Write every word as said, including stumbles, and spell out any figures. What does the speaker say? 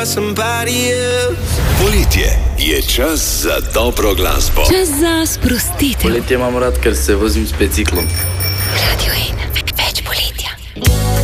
Poletje je čas za dobro glasbo. Čas za sprostitev. Poletje imam rad, ker se vozim s biciklom.